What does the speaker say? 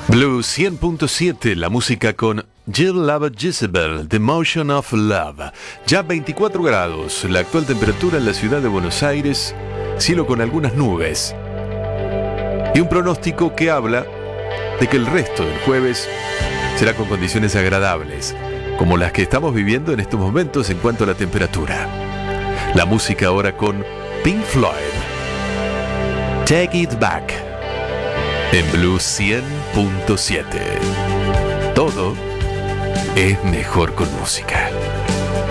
Blue 100.7, la música con Jill Love Jezebel, The Motion of Love. Ya 24 grados, la actual temperatura en la ciudad de Buenos Aires, cielo con algunas nubes. Y un pronóstico que habla de que el resto del jueves será con condiciones agradables, como las que estamos viviendo en estos momentos en cuanto a la temperatura. La música ahora con Pink Floyd. Take It Back. En Blue 100.7. Todo es mejor con música.